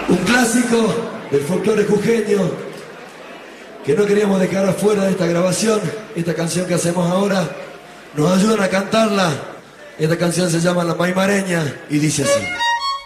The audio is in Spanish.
Un clásico del folclore jujeño que no queríamos dejar afuera de esta grabación. Esta canción que hacemos ahora nos ayudan a cantarla. Esta canción se llama La Maimareña y dice así.